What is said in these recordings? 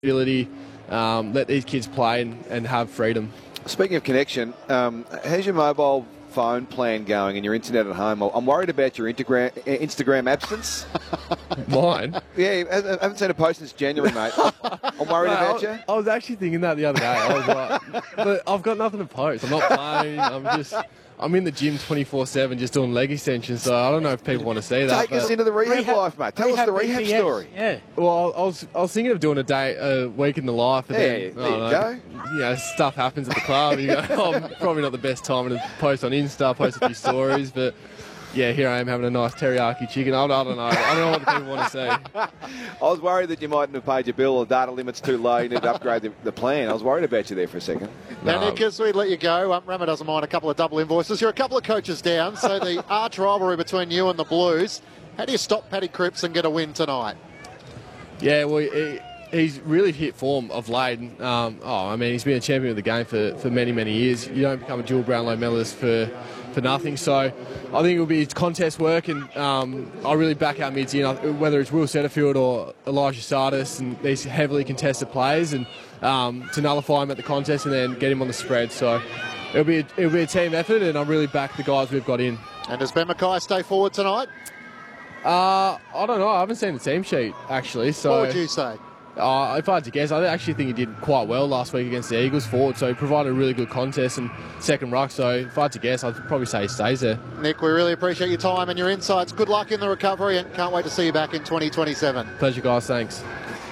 ability, let these kids play and have freedom. Speaking of connection, how's your mobile phone plan going and your internet at home? I'm worried about your Instagram absence. Mine? Yeah, I haven't seen a post since January, mate. I'm worried about you. I was actually thinking that the other day. I was like, but I've got nothing to post. I'm not playing. I'm in the gym 24/7 just doing leg extensions, so I don't know if people want to see that. Take us into the rehab life, mate. Tell us the rehab story. Yeah. Well, I was thinking of doing a week in the life. And there you go. Stuff happens at the club. You go, probably not the best time to post on Insta, post a few stories, but yeah, here I am having a nice teriyaki chicken. I don't know. I don't know what the people want to see. I was worried that you mightn't have paid your bill or data limit's too low. You need to upgrade the plan. I was worried about you there for a second. Now, Nick, as we let you go, Rama doesn't mind a couple of double invoices. You're a couple of coaches down, so the arch rivalry between you and the Blues. How do you stop Paddy Cripps and get a win tonight? Yeah, well, he's really hit form of late. He's been a champion of the game for many, many years. You don't become a dual Brownlow medalist for nothing. So I think it will be contest work, and I really back our mids in, whether it's Will Setterfield or Elijah Sardis and these heavily contested players, and to nullify him at the contest and then get him on the spread. So it'll be a team effort, and I really back the guys we've got in. And does Ben Mackay stay forward tonight? I don't know. I haven't seen the team sheet, actually. So what would you say? If I had to guess, I actually think he did quite well last week against the Eagles forward, so he provided a really good contest and second ruck. So if I had to guess, I'd probably say he stays there. Nick, we really appreciate your time and your insights. Good luck in the recovery, and can't wait to see you back in 2027. Pleasure, guys. Thanks.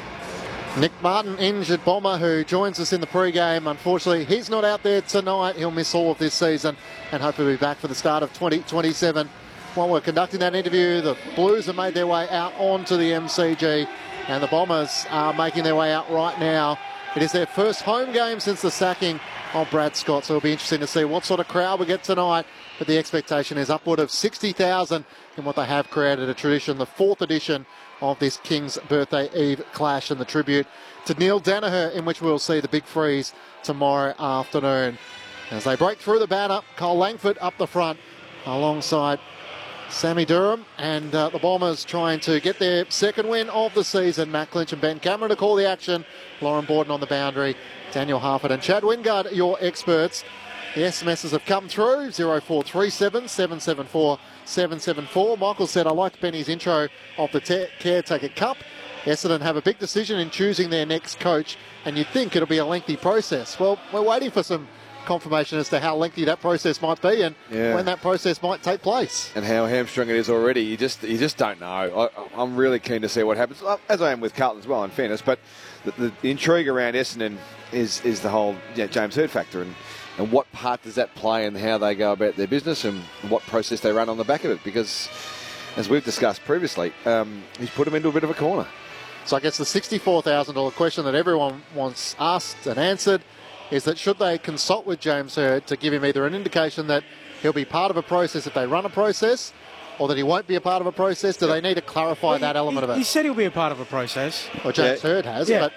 Nick Martin, injured Bomber, who joins us in the pre-game. Unfortunately, he's not out there tonight. He'll miss all of this season and hopefully be back for the start of 2027. While we're conducting that interview, the Blues have made their way out onto the MCG, and the Bombers are making their way out right now. It is their first home game since the sacking of Brad Scott, so it'll be interesting to see what sort of crowd we get tonight. But the expectation is upward of 60,000 in what they have created a tradition, the fourth edition of this King's Birthday Eve clash, and the tribute to Neil Danaher, in which we'll see the Big Freeze tomorrow afternoon. As they break through the banner, Cole Langford up the front alongside Sammy Durham, and the Bombers trying to get their second win of the season. Matt Clinch and Ben Cameron to call the action. Lauren Borden on the boundary. Daniel Harford and Chad Wingard, your experts. The SMSs have come through, 0437 774 774. Michael said, I liked Benny's intro of the Caretaker Cup. Essendon have a big decision in choosing their next coach, and you'd think it'll be a lengthy process. Well, we're waiting for some confirmation as to how lengthy that process might be and when that process might take place. And how hamstrung it is already. You just don't know. I'm really keen to see what happens, as I am with Carlton as well, in fairness. But the intrigue around Essendon is the whole James Hird factor, and what part does that play in how they go about their business and what process they run on the back of it. Because, as we've discussed previously, he's put them into a bit of a corner. So I guess the $64,000 question that everyone wants asked and answered is that should they consult with James Hird to give him either an indication that he'll be part of a process if they run a process, or that he won't be a part of a process? Do they need to clarify that element of it? He said he'll be a part of a process. Well, James Hird has, but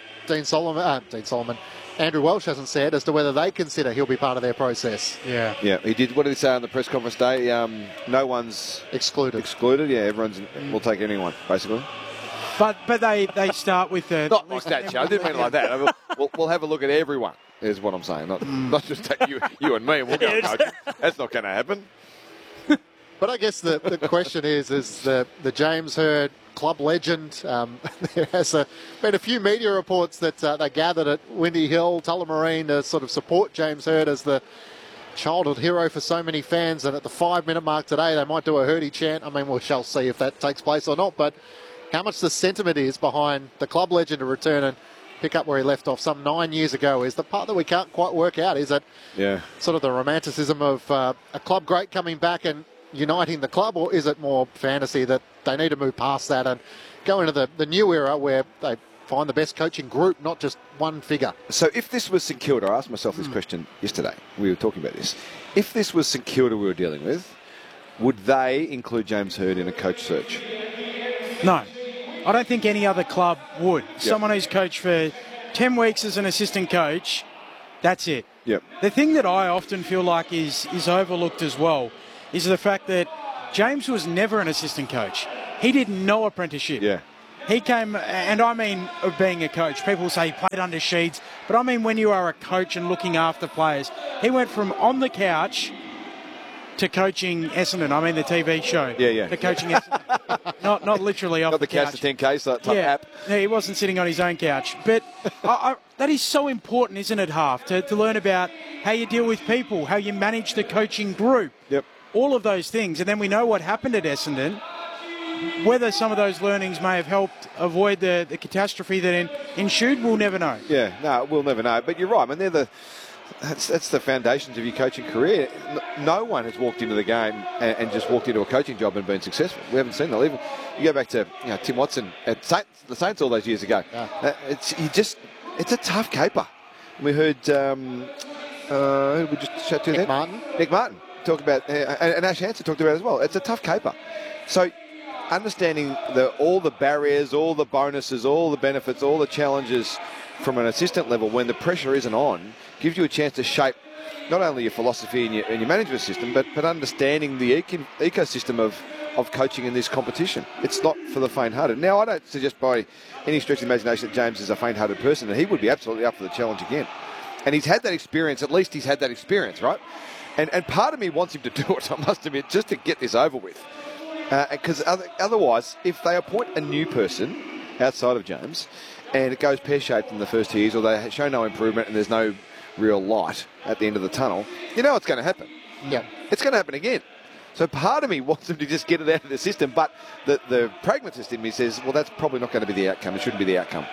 Andrew Welsh hasn't said as to whether they consider he'll be part of their process. Yeah, he did. What did he say on the press conference day? No one's excluded. Yeah, everyone's. We'll take anyone, basically. But they start with the... Not like that, Joe. I didn't mean it like that. We'll have a look at everyone, is what I'm saying. Not just take you and me and we'll go coach. That's not going to happen. But I guess the question is the James Hird club legend. There has been a few media reports that they gathered at Windy Hill, Tullamarine, to sort of support James Hird as the childhood hero for so many fans. And at the 5-minute mark today, they might do a Hirdy chant. I mean, we shall see if that takes place or not. But how much the sentiment is behind the club legend to return and pick up where he left off some 9 years ago is the part that we can't quite work out. Is that sort of the romanticism of a club great coming back and uniting the club, or is it more fantasy that they need to move past that and go into the new era where they find the best coaching group, not just one figure? So if this was St Kilda, I asked myself this question yesterday. We were talking about this. If this was St Kilda we were dealing with, would they include James Hird in a coach search? No. I don't think any other club would. Yep. Someone who's coached for 10 weeks as an assistant coach, that's it. Yep. The thing that I often feel like is overlooked as well is the fact that James was never an assistant coach. He did no apprenticeship. Yeah. he came, and I mean of being a coach. People say he played under Sheeds, but I mean when you are a coach and looking after players. He went from on the couch to coaching Essendon. I mean the TV show. Yeah. To coaching Essendon. not literally off Not the couch. Not the couch to 10K type app. Yeah, he wasn't sitting on his own couch. But that is so important, isn't it, Half, to learn about how you deal with people, how you manage the coaching group. Yep. All of those things. And then we know what happened at Essendon. Whether some of those learnings may have helped avoid the catastrophe that ensued, we'll never know. Yeah, no, we'll never know. But you're right. I mean, that's the foundations of your coaching career. No one has walked into the game and just walked into a coaching job and been successful. We haven't seen that. Even you go back to Tim Watson at the Saints all those years ago. Yeah. It's a tough caper. We heard who we just chat to Nick Martin. Nick Martin talk about, and Ash Hansen talked about it as well. It's a tough caper. So understanding all the barriers, all the bonuses, all the benefits, all the challenges from an assistant level when the pressure isn't on gives you a chance to shape not only your philosophy and your management system, but understanding the ecosystem of coaching in this competition. It's not for the faint-hearted. Now, I don't suggest by any stretch of the imagination that James is a faint-hearted person, and he would be absolutely up for the challenge again. And he's had that experience. At least he's had that experience, right? And part of me wants him to do it, I must admit, just to get this over with. Because otherwise, if they appoint a new person outside of James and it goes pear-shaped in the first 2 years, or they show no improvement and there's no real light at the end of the tunnel, you know what's going to happen. Yeah. It's going to happen again. So part of me wants them to just get it out of the system, but the pragmatist in me says, well, that's probably not going to be the outcome. It shouldn't be the outcome.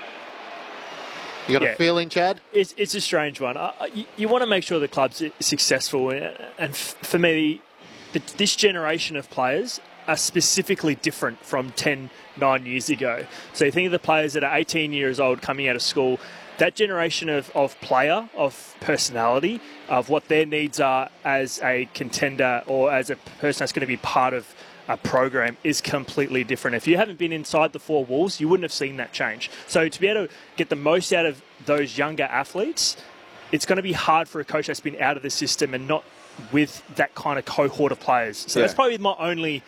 You got a feeling, Chad? It's a strange one. You want to make sure the club's successful, and for me, this generation of players are specifically different from 9 years ago. So you think of the players that are 18 years old coming out of school, that generation of player, of personality, of what their needs are as a contender or as a person that's going to be part of a program is completely different. If you haven't been inside the four walls, you wouldn't have seen that change. So to be able to get the most out of those younger athletes, it's going to be hard for a coach that's been out of the system and not with that kind of cohort of players. So that's probably my only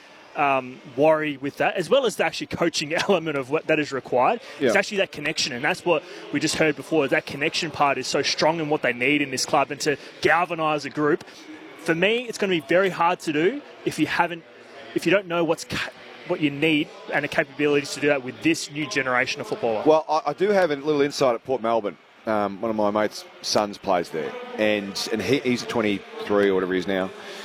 worry with that, as well as the actually coaching element of what that is required. It's actually that connection, and that's what we just heard before. That connection part is so strong in what they need in this club, and to galvanise a group. For me, it's going to be very hard to do if you don't know what you need and the capabilities to do that with this new generation of footballer. Well, I do have a little insight at Port Melbourne. One of my mates' sons plays there, and he's 23 or whatever he is now.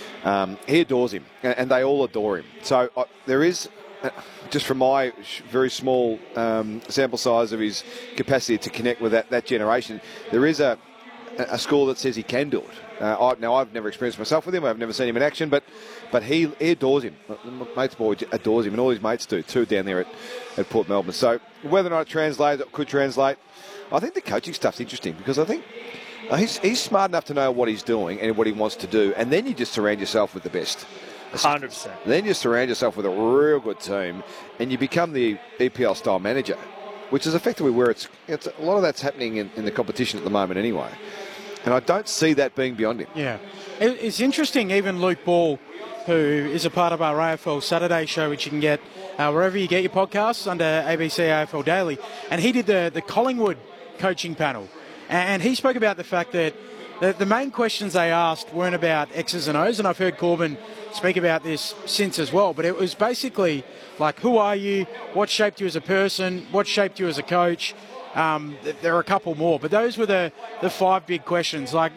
He adores him, and they all adore him. So there is, just from my very small sample size of his capacity to connect with that generation, there is a school that says he can do it. Now, I've never experienced myself with him. I've never seen him in action, but he adores him. My mate's boy adores him, and all his mates do too down there at Port Melbourne. So whether or not it could translate, I think the coaching stuff's interesting, because I think he's smart enough to know what he's doing and what he wants to do, and then you just surround yourself with the best. 100%. Then you surround yourself with a real good team, and you become the EPL-style manager, which is effectively where it's a lot of that's happening in the competition at the moment anyway. And I don't see that being beyond him. Yeah. It's interesting, even Luke Ball, who is a part of our AFL Saturday show, which you can get wherever you get your podcasts under ABC AFL Daily, and he did the Collingwood coaching panel. And he spoke about the fact that the main questions they asked weren't about X's and O's, and I've heard Corbin speak about this since as well, but it was basically like, who are you, what shaped you as a person, what shaped you as a coach. There are a couple more, but those were the five big questions. Like,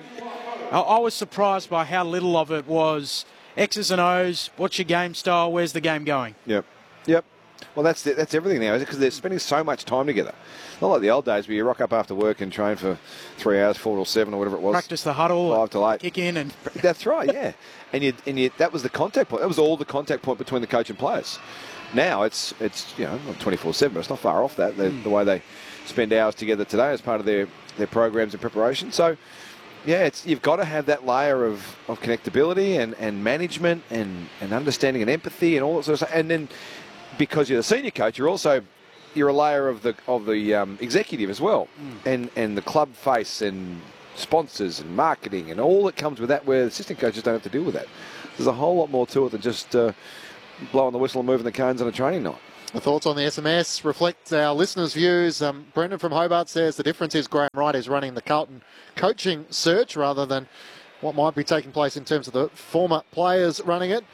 I was surprised by how little of it was X's and O's, what's your game style, where's the game going. Yep. Well, that's everything now, is it? Because they're spending so much time together. Not like the old days where you rock up after work and train for 3 hours, 4 or 7 or whatever it was. Practice the huddle, 5 to 8. Kick in, and that's right, yeah. And that was the contact point. That was all the contact point between the coach and players. Now it's not 24/7, but it's not far off that. The way they spend hours together today as part of their programs and preparation. So, yeah, you've got to have that layer of connectability and management and understanding and empathy and all that sort of stuff. And then, because you're the senior coach, you're a layer of the executive as well, and the club face and sponsors and marketing and all that comes with that, where the assistant coaches don't have to deal with that. There's a whole lot more to it than just blowing the whistle and moving the cones on a training night. The thoughts on the SMS reflect our listeners' views. Brendan from Hobart says the difference is Graham Wright is running the Carlton coaching search rather than what might be taking place in terms of the former players running it.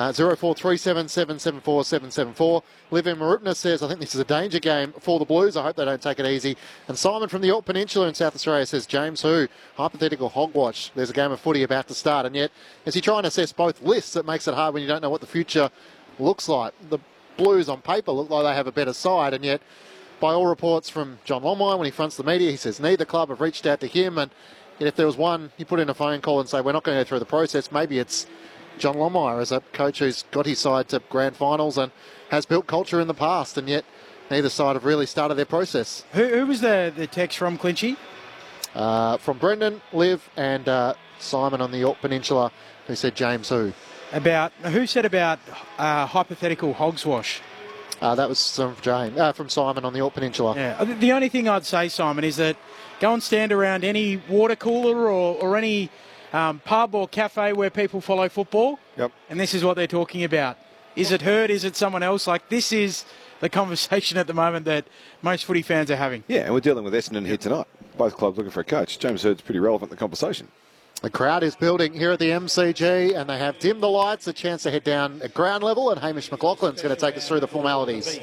0437774774. Liv in Marupna says, I think this is a danger game for the Blues. I hope they don't take it easy. And Simon from the York Peninsula in South Australia says, James Hu, hypothetical hogwash. There's a game of footy about to start. And yet, as you try and assess both lists, it makes it hard when you don't know what the future looks like. The Blues on paper look like they have a better side, and yet by all reports from John Longmire when he fronts the media, he says neither club have reached out to him, and if there was one, you put in a phone call and say we're not going to go through the process, maybe it's John Longmire as a coach who's got his side to grand finals and has built culture in the past, and yet neither side have really started their process. Who was the text from, Clinchy? From Brendan, Liv and Simon on the York Peninsula, who said James Hu. Who said about hypothetical hogswash? That was from Simon on the York Peninsula. Yeah. The only thing I'd say, Simon, is that go and stand around any water cooler or any pub or cafe where people follow football. Yep. And this is what they're talking about. Is it Herd? Is it someone else? Like, this is the conversation at the moment that most footy fans are having. Yeah, and we're dealing with Essendon here tonight. Both clubs looking for a coach. James Hurd's pretty relevant in the conversation. The crowd is building here at the MCG, and they have dimmed the lights, a chance to head down at ground level, and Hamish McLaughlin's going to take us through the formalities.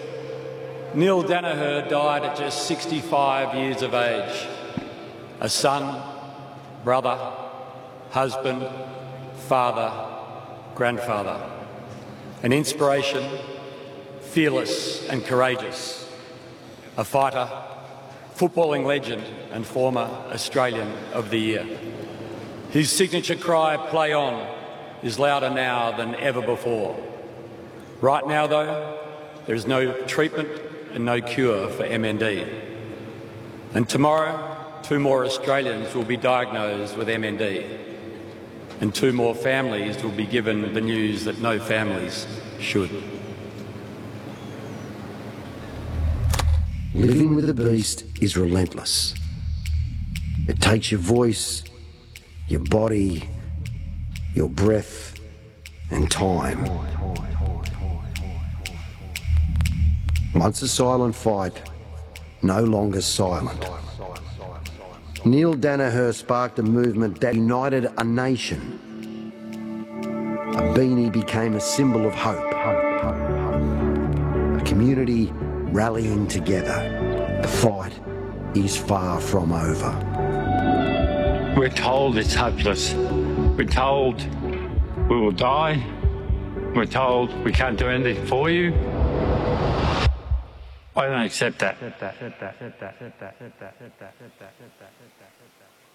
Neil Danaher died at just 65 years of age. A son, brother, husband, father, grandfather. An inspiration, fearless and courageous. A fighter, footballing legend and former Australian of the Year. His signature cry, "Play on," is louder now than ever before. Right now, though, there is no treatment and no cure for MND. And tomorrow, 2 more Australians will be diagnosed with MND. And 2 more families will be given the news that no families should. Living with the beast is relentless. It takes your voice, your body, your breath, and time. Once a silent fight, no longer silent. Neil Danaher sparked a movement that united a nation. A beanie became a symbol of hope. A community rallying together. The fight is far from over. We're told it's hopeless. We're told we will die. We're told we can't do anything for you. I don't accept that.